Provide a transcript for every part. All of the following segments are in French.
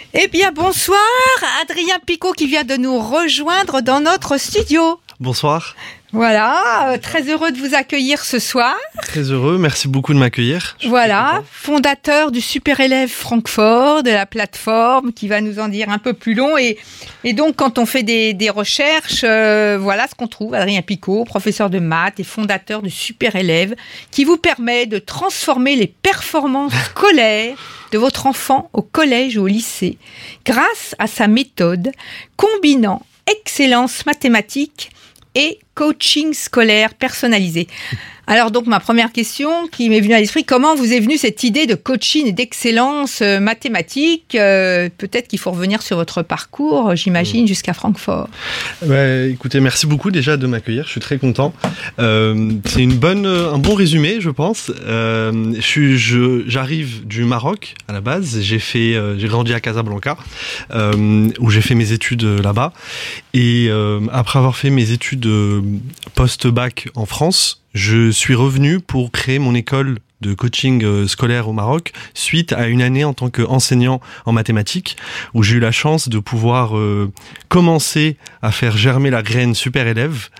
Eh bien, bonsoir, Adrien Picot qui vient de nous rejoindre dans notre studio. Bonsoir. Voilà, très heureux de vous accueillir ce soir. Très heureux, merci beaucoup de m'accueillir. Voilà, fondateur du Super Élève Francfort, de la plateforme, qui va nous en dire un peu plus long. Et donc, quand on fait des recherches, voilà ce qu'on trouve. Adrien Picot, professeur de maths et fondateur du Super Élève, qui vous permet de transformer les performances scolaires de votre enfant au collège ou au lycée, grâce à sa méthode combinant excellence mathématique et coaching scolaire personnalisé. Alors donc ma première question qui m'est venue à l'esprit, comment vous est venue cette idée de coaching et d'excellence mathématique? Peut-être qu'il faut revenir sur votre parcours, j'imagine, jusqu'à Francfort. Écoutez, merci beaucoup déjà de m'accueillir, je suis très content. C'est un bon résumé, je pense. J'arrive du Maroc à la base, j'ai grandi à Casablanca, où j'ai fait mes études là-bas. Et après avoir fait mes études post-bac en France, je suis revenu pour créer mon école de coaching scolaire au Maroc suite à une année en tant qu'enseignant en mathématiques où j'ai eu la chance de pouvoir commencer à faire germer la graine super élève.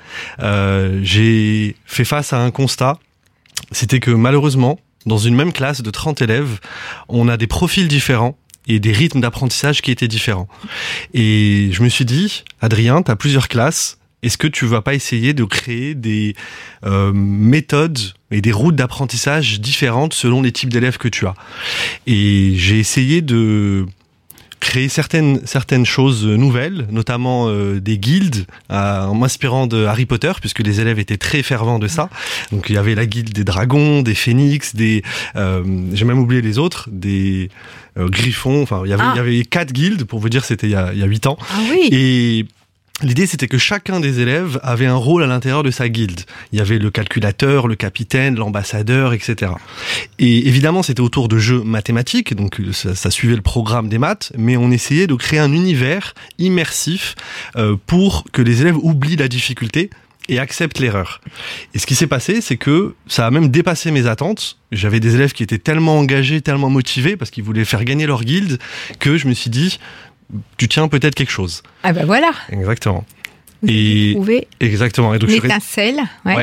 J'ai fait face à un constat, c'était que malheureusement, dans une même classe de 30 élèves, on a des profils différents et des rythmes d'apprentissage qui étaient différents. Et je me suis dit, Adrien, tu as plusieurs classes, est-ce que tu vas pas essayer de créer des méthodes et des routes d'apprentissage différentes selon les types d'élèves que tu as? Et j'ai essayé de créer certaines choses nouvelles, notamment des guildes, en m'inspirant de Harry Potter, puisque les élèves étaient très fervents de ça. Donc il y avait la guilde des dragons, des phénix, j'ai même oublié les autres, des griffons. Enfin, il y avait 4 guildes, pour vous dire, c'était il y a 8 ans. Ah oui. Et l'idée, c'était que chacun des élèves avait un rôle à l'intérieur de sa guilde. Il y avait le calculateur, le capitaine, l'ambassadeur, etc. Et évidemment, c'était autour de jeux mathématiques, donc ça suivait le programme des maths, mais on essayait de créer un univers immersif pour que les élèves oublient la difficulté et acceptent l'erreur. Et ce qui s'est passé, c'est que ça a même dépassé mes attentes. J'avais des élèves qui étaient tellement engagés, tellement motivés, parce qu'ils voulaient faire gagner leur guilde, que je me suis dit, tu tiens peut-être quelque chose. Ah ben voilà. Exactement. Vous avez trouvé exactement. Et donc l'étincelle. Ouais.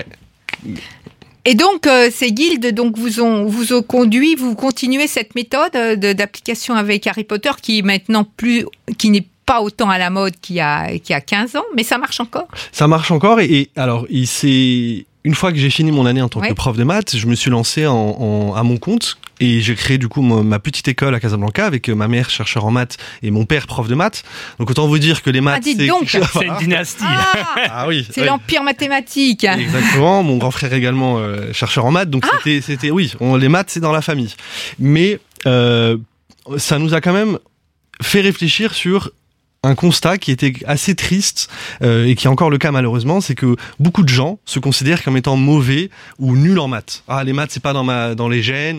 Et donc ces guildes vous ont conduit, vous continuez cette méthode d'application avec Harry Potter qui est maintenant qui n'est pas autant à la mode qu'il y a 15 ans, mais ça marche encore. Ça marche encore et alors une fois que j'ai fini mon année en tant que prof de maths, je me suis lancé à mon compte et j'ai créé du coup ma petite école à Casablanca avec ma mère chercheur en maths et mon père prof de maths. Donc autant vous dire que les maths, c'est une dynastie. Ah oui, c'est l'empire mathématique. Exactement, mon grand frère également chercheur en maths, donc c'était les maths c'est dans la famille. Mais ça nous a quand même fait réfléchir sur un constat qui était assez triste et qui est encore le cas malheureusement, c'est que beaucoup de gens se considèrent comme étant mauvais ou nuls en maths. Ah, les maths c'est pas dans les gènes.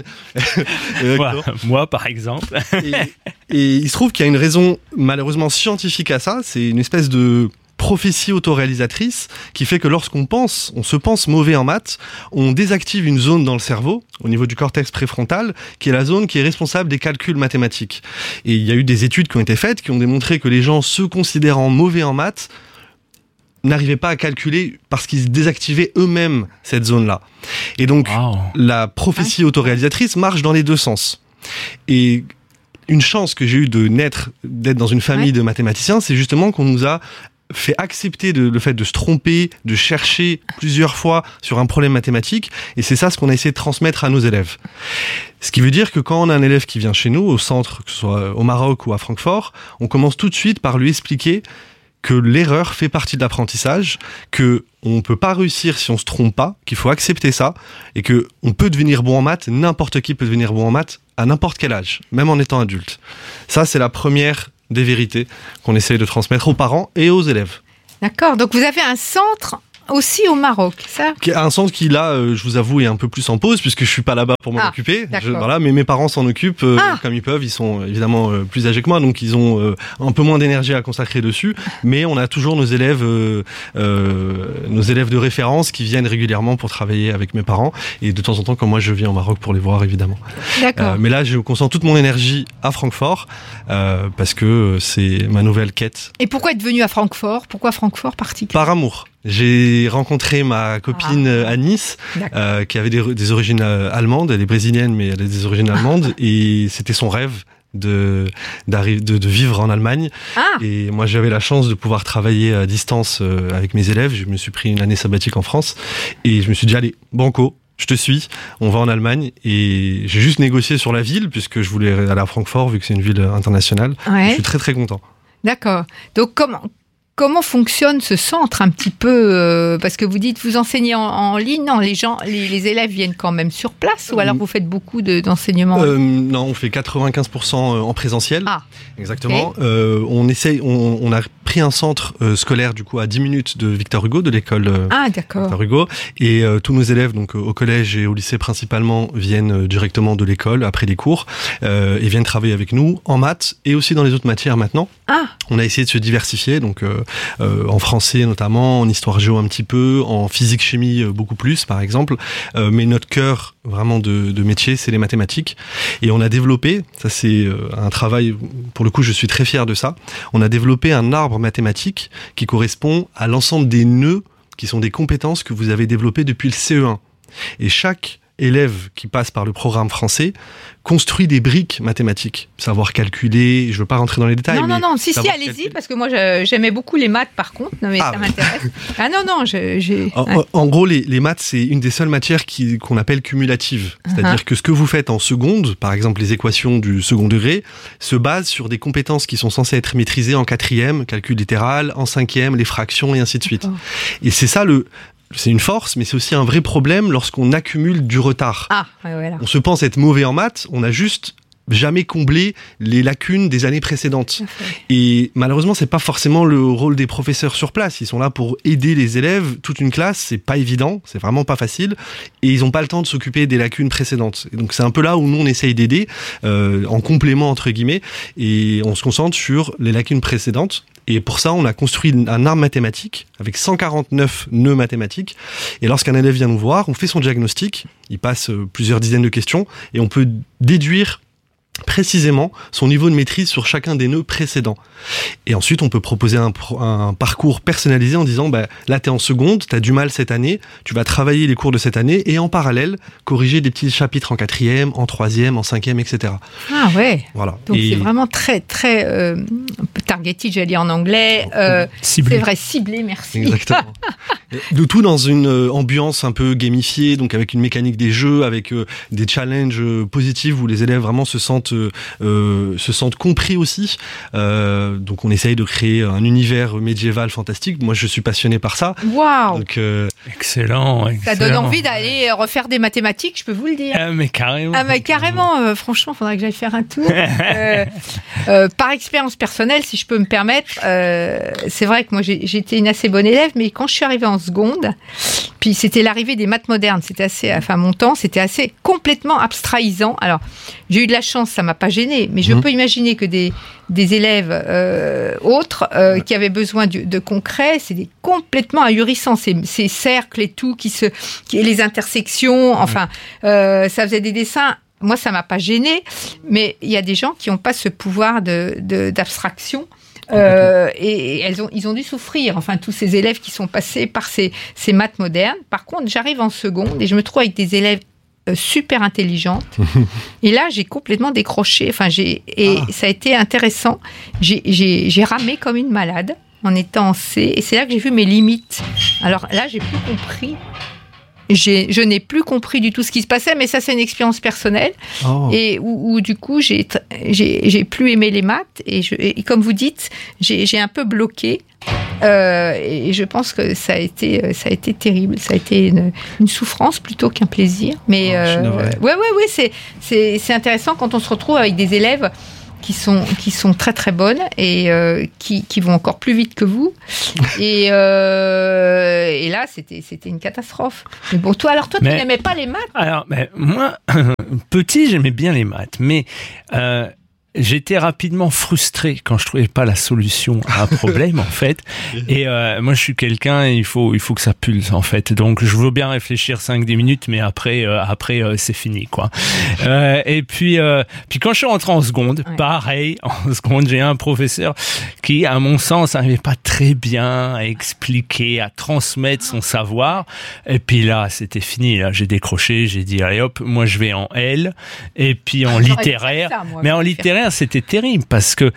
Moi par exemple. et il se trouve qu'il y a une raison malheureusement scientifique à ça, c'est une espèce de prophétie autoréalisatrice qui fait que lorsqu'on se pense mauvais en maths, on désactive une zone dans le cerveau, au niveau du cortex préfrontal, qui est la zone qui est responsable des calculs mathématiques. Et il y a eu des études qui ont été faites qui ont démontré que les gens se considérant mauvais en maths n'arrivaient pas à calculer parce qu'ils désactivaient eux-mêmes cette zone-là. Et donc, la prophétie autoréalisatrice marche dans les deux sens. Et une chance que j'ai eue d'être dans une famille de mathématiciens, c'est justement qu'on nous a fait accepter le fait de se tromper, de chercher plusieurs fois sur un problème mathématique, et c'est ça ce qu'on a essayé de transmettre à nos élèves. Ce qui veut dire que quand on a un élève qui vient chez nous, au centre, que ce soit au Maroc ou à Francfort, on commence tout de suite par lui expliquer que l'erreur fait partie de l'apprentissage, que on peut pas réussir si on se trompe pas, qu'il faut accepter ça, et que on peut devenir bon en maths, n'importe qui peut devenir bon en maths à n'importe quel âge, même en étant adulte. Ça, c'est la première des vérités qu'on essaye de transmettre aux parents et aux élèves. D'accord, donc vous avez un centre aussi au Maroc, ça. Un centre qui, là, je vous avoue, est un peu plus en pause, puisque je suis pas là-bas pour m'en occuper. Voilà, mais mes parents s'en occupent comme ils peuvent. Ils sont évidemment plus âgés que moi, donc ils ont un peu moins d'énergie à consacrer dessus. Mais on a toujours nos élèves de référence qui viennent régulièrement pour travailler avec mes parents. Et de temps en temps, quand moi je viens au Maroc pour les voir, évidemment. D'accord. Mais là, je concentre toute mon énergie à Francfort, parce que c'est ma nouvelle quête. Et pourquoi être venu à Francfort ? Pourquoi Francfort particulièrement ? Par amour. J'ai rencontré ma copine à Nice, qui avait des origines allemandes. Elle est brésilienne, mais elle a des origines allemandes. Et c'était son rêve de vivre en Allemagne. Et moi, j'avais la chance de pouvoir travailler à distance avec mes élèves. Je me suis pris une année sabbatique en France. Et je me suis dit, allez, banco, je te suis, on va en Allemagne. Et j'ai juste négocié sur la ville, puisque je voulais aller à Francfort, vu que c'est une ville internationale. Ouais. Je suis très, très content. D'accord. Donc, comment fonctionne ce centre un petit peu parce que vous dites vous enseignez en ligne, non, les élèves viennent quand même sur place ou alors vous faites beaucoup d'enseignement Non, on fait 95% en présentiel. Exactement. Okay. On a pris un centre scolaire du coup à 10 minutes de Victor Hugo, de l'école Victor Hugo, et tous nos élèves donc au collège et au lycée principalement viennent directement de l'école après les cours et viennent travailler avec nous en maths et aussi dans les autres matières maintenant. On a essayé de se diversifier donc en français notamment, en histoire géo un petit peu, en physique chimie beaucoup plus par exemple, mais notre cœur vraiment de métier c'est les mathématiques et on a développé, ça c'est un travail pour le coup je suis très fier de ça, on a développé un arbre mathématique qui correspond à l'ensemble des nœuds qui sont des compétences que vous avez développées depuis le CE1 et chaque élève qui passe par le programme français construit des briques mathématiques, savoir calculer, je veux pas rentrer dans les détails. Non, si, allez-y, parce que moi j'aimais beaucoup les maths par contre, mais ça m'intéresse. En gros, les maths, c'est une des seules matières qu'on appelle cumulative, c'est-à-dire que ce que vous faites en seconde, par exemple les équations du second degré, se basent sur des compétences qui sont censées être maîtrisées en 4e, calcul littéral, en 5e, les fractions et ainsi de suite. Et c'est ça c'est une force, mais c'est aussi un vrai problème lorsqu'on accumule du retard. Voilà. On se pense être mauvais en maths, on a juste jamais comblé les lacunes des années précédentes. Et malheureusement, c'est pas forcément le rôle des professeurs sur place. Ils sont là pour aider les élèves. Toute une classe, c'est pas évident, c'est vraiment pas facile. Et ils ont pas le temps de s'occuper des lacunes précédentes. Et donc c'est un peu là où nous on essaye d'aider, en complément entre guillemets, et on se concentre sur les lacunes précédentes. Et pour ça, on a construit un arbre mathématique avec 149 nœuds mathématiques. Et lorsqu'un élève vient nous voir, on fait son diagnostic, il passe plusieurs dizaines de questions, et on peut déduire précisément son niveau de maîtrise sur chacun des nœuds précédents. Et ensuite, on peut proposer un parcours personnalisé en disant là, t'es en seconde, t'as du mal cette année, tu vas travailler les cours de cette année et en parallèle, corriger des petits chapitres en 4e, en 3e, en 5e, etc. Voilà. Donc c'est vraiment très, très targeted, j'allais dire en anglais. Ciblé. C'est vrai, ciblé, merci. Exactement. Le tout dans une ambiance un peu gamifiée, donc avec une mécanique des jeux, avec des challenges positifs où les élèves vraiment se sentent compris aussi. Donc on essaye de créer un univers médiéval fantastique. Moi je suis passionné par ça. Waouh. Donc excellent. Ça donne envie d'aller refaire des mathématiques, je peux vous le dire. Mais carrément. Franchement, il faudrait que j'aille faire un tour. Par expérience personnelle, si je peux me permettre, c'est vrai que moi j'étais une assez bonne élève, mais quand je suis arrivée en seconde, puis c'était l'arrivée des maths modernes, mon temps, c'était assez complètement abstrahisant. Alors, j'ai eu de la chance, ça m'a pas gênée, mais je peux imaginer que des élèves autres qui avaient besoin de concret, c'était complètement ahurissant, ces cercles et tout, les intersections, ça faisait des dessins. Moi, ça m'a pas gênée, mais il y a des gens qui n'ont pas ce pouvoir d'abstraction. Et ils ont dû souffrir, tous ces élèves qui sont passés par ces maths modernes. Par contre, j'arrive en seconde et je me trouve avec des élèves super intelligentes. Et là, j'ai complètement décroché. Ça a été intéressant. J'ai ramé comme une malade en étant en C. Et c'est là que j'ai vu mes limites. Alors là, j'ai plus compris. Je n'ai plus compris du tout ce qui se passait, mais ça, c'est une expérience personnelle. Et où du coup, j'ai plus aimé les maths. Et comme vous dites, j'ai un peu bloqué. Et je pense que ça a été terrible. Ça a été une souffrance plutôt qu'un plaisir. Mais c'est intéressant quand on se retrouve avec des élèves qui sont très très bonnes et qui vont encore plus vite que vous. Et là, c'était une catastrophe. Mais bon, toi, tu n'aimais pas les maths? Alors, moi, petit, j'aimais bien les maths, mais j'étais rapidement frustré quand je trouvais pas la solution à un problème, en fait. Et moi, je suis quelqu'un, il faut que ça pulse, en fait. Donc, je veux bien réfléchir 5-10 minutes, mais après, c'est fini, quoi. Et puis quand je suis rentré en seconde, pareil, en seconde, j'ai un professeur qui, à mon sens, n'arrivait pas très bien à expliquer, à transmettre son savoir. Et puis là, c'était fini. Là, j'ai décroché, j'ai dit, allez hop, moi, je vais en L. Et puis en littéraire. Mais en littéraire, c'était terrible parce que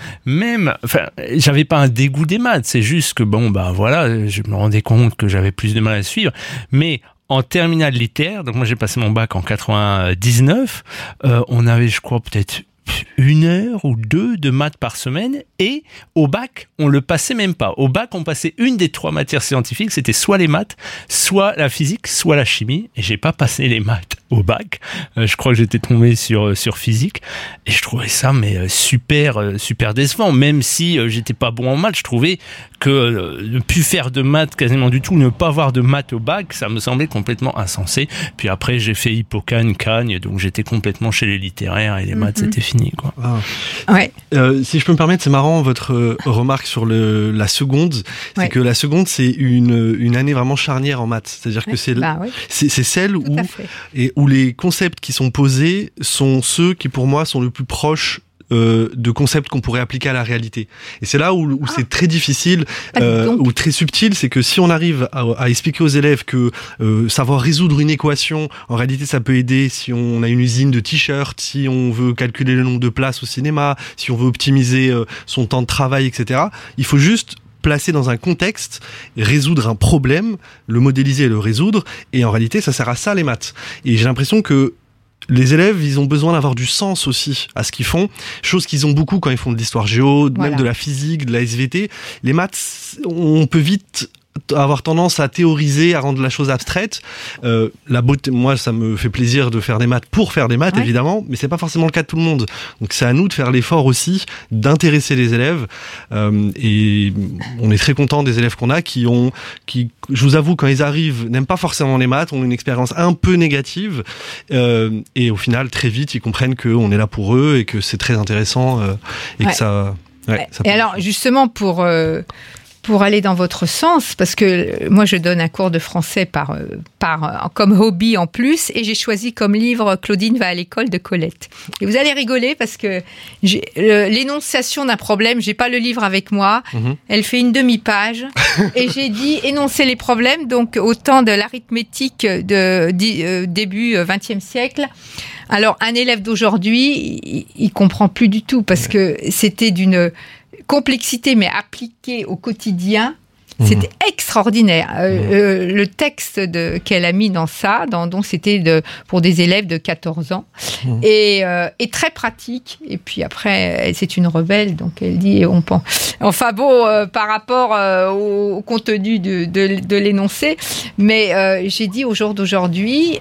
j'avais pas un dégoût des maths, c'est juste que je me rendais compte que j'avais plus de mal à suivre, mais en terminale littéraire, donc moi j'ai passé mon bac en 99, on avait, je crois, peut-être 1 heure ou 2 de maths par semaine, et au bac, on le passait même pas. Au bac, on passait une des 3 matières scientifiques, c'était soit les maths, soit la physique, soit la chimie, et j'ai pas passé les maths au bac. Je crois que j'étais tombé sur physique, et je trouvais ça super décevant, même si j'étais pas bon en maths. Je trouvais que ne plus faire de maths quasiment du tout, ne pas avoir de maths au bac, ça me semblait complètement insensé. Puis après, j'ai fait Hippocane, Cagne, donc j'étais complètement chez les littéraires, et les maths, c'était fini, quoi. Ah. Ouais. Si je peux me permettre, c'est marrant votre remarque sur la seconde, c'est que la seconde, c'est une année vraiment charnière en maths. C'est-à-dire que c'est celle où les concepts qui sont posés sont ceux qui, pour moi, sont le plus proches de concepts qu'on pourrait appliquer à la réalité. Et c'est là où c'est très difficile, ou très subtil, c'est que si on arrive à expliquer aux élèves que savoir résoudre une équation, en réalité ça peut aider si on a une usine de t-shirts, si on veut calculer le nombre de places au cinéma, si on veut optimiser son temps de travail, etc. Il faut juste placer dans un contexte, résoudre un problème, le modéliser et le résoudre, et en réalité ça sert à ça les maths. Et j'ai l'impression que les élèves, ils ont besoin d'avoir du sens aussi à ce qu'ils font, chose qu'ils ont beaucoup quand ils font de l'histoire géo, même de la physique, de la SVT. Les maths, on peut vite avoir tendance à théoriser, à rendre la chose abstraite. La beauté, moi, ça me fait plaisir de faire des maths pour faire des maths, évidemment, mais c'est pas forcément le cas de tout le monde. Donc c'est à nous de faire l'effort aussi d'intéresser les élèves. Et on est très content des élèves qu'on a qui, je vous avoue, quand ils arrivent, n'aiment pas forcément les maths, ont une expérience un peu négative, et au final, très vite, ils comprennent qu'on est là pour eux et que c'est très intéressant et que ça. Et alors, justement, pour aller dans votre sens, parce que moi je donne un cours de français comme hobby en plus, et j'ai choisi comme livre Claudine va à l'école de Colette. Et vous allez rigoler parce que l'énonciation d'un problème, j'ai pas le livre avec moi, elle fait une demi-page, et j'ai dit énoncer les problèmes, donc au temps de l'arithmétique début XXe siècle. Alors un élève d'aujourd'hui, il comprend plus du tout parce que c'était d'une complexité, mais appliquée au quotidien, c'était extraordinaire. Le texte qu'elle a mis dans ça, donc c'était pour des élèves de 14 ans, et très pratique. Et puis après, c'est une rebelle, donc elle dit on pense. Enfin bon, par rapport au contenu de l'énoncé, mais j'ai dit au jour d'aujourd'hui,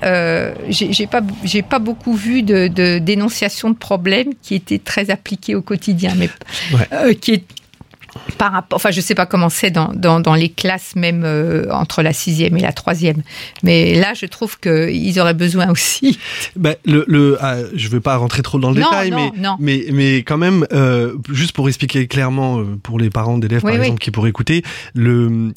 j'ai pas beaucoup vu d'énonciation de problèmes qui étaient très appliqués au quotidien, mais qui est par rapport, enfin, je sais pas comment c'est dans les classes même entre la 6e et la 3e, mais là, je trouve qu'ils auraient besoin aussi. Je veux pas rentrer trop dans le détail, mais quand même, juste pour expliquer clairement pour les parents d'élèves par exemple qui pourraient écouter, le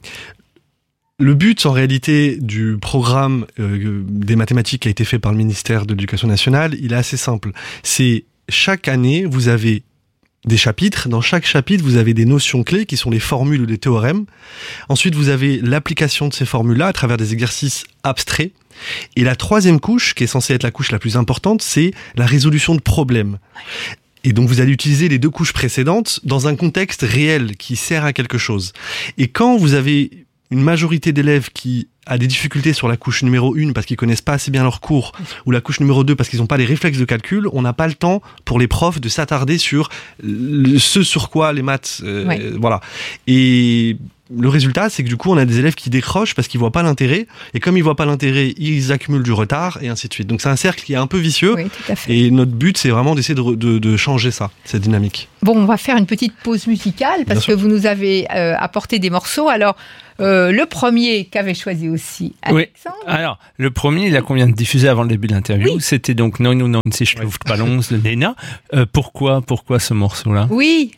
but, en réalité, du programme des mathématiques qui a été fait par le ministère de l'Éducation nationale, il est assez simple. C'est chaque année, vous avez des chapitres. Dans chaque chapitre, vous avez des notions clés qui sont les formules ou les théorèmes. Ensuite, vous avez l'application de ces formules-là à travers des exercices abstraits. Et la 3e couche, qui est censée être la couche la plus importante, c'est la résolution de problèmes. Et donc, vous allez utiliser les 2 couches précédentes dans un contexte réel qui sert à quelque chose. Et quand vous avez une majorité d'élèves qui a des difficultés sur la couche numéro 1 parce qu'ils connaissent pas assez bien leur cours, ou la couche numéro 2 parce qu'ils n'ont pas les réflexes de calcul, on n'a pas le temps pour les profs de s'attarder sur ce sur quoi les maths, voilà. Et le résultat, c'est que du coup, on a des élèves qui décrochent parce qu'ils voient pas l'intérêt. Et comme ils voient pas l'intérêt, ils accumulent du retard et ainsi de suite. Donc c'est un cercle qui est un peu vicieux. Oui, tout à fait. Et notre but, c'est vraiment d'essayer de changer ça, cette dynamique. Bon, on va faire une petite pause musicale parce que vous nous avez apporté des morceaux. Alors, le premier qu'avait choisi aussi Alexandre. Oui. Alors, le premier, là qu'on vient de diffuser avant le début de l'interview, c'était donc 99 Luftballons de Nena. Pourquoi ce morceau-là? Oui.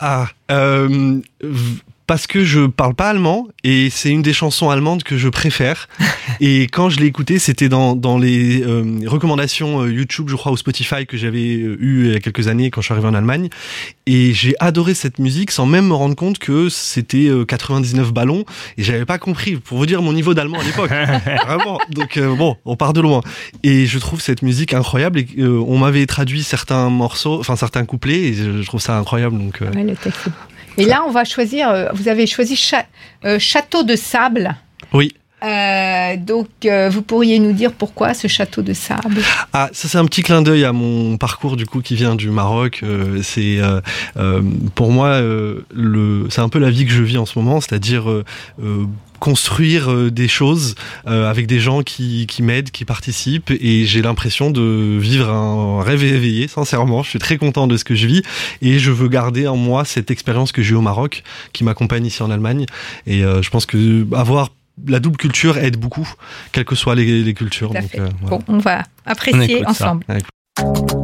Parce que je parle pas allemand et c'est une des chansons allemandes que je préfère. Et quand je l'ai écoutée, c'était dans les recommandations YouTube, je crois, ou Spotify que j'avais eu il y a quelques années quand je suis arrivé en Allemagne. Et j'ai adoré cette musique sans même me rendre compte que c'était 99 ballons et j'avais pas compris. Pour vous dire mon niveau d'allemand à l'époque, vraiment. Donc bon, on part de loin. Et je trouve cette musique incroyable et on m'avait traduit certains morceaux, enfin certains couplets et je trouve ça incroyable. Donc. Ouais, le texte. Et là, on va choisir. Vous avez choisi Château de sable. Oui. Donc, vous pourriez nous dire pourquoi ce château de sable? Ah, ça c'est un petit clin d'œil à mon parcours du coup qui vient du Maroc. C'est pour moi c'est un peu la vie que je vis en ce moment, c'est-à-dire construire des choses avec des gens qui m'aident, qui participent, et j'ai l'impression de vivre un rêve éveillé, sincèrement. Je suis très content de ce que je vis et je veux garder en moi cette expérience que j'ai eu au Maroc qui m'accompagne ici en Allemagne, et je pense que avoir la double culture aide beaucoup, quelles que soient les cultures. Donc, voilà. Bon, on va apprécier ensemble.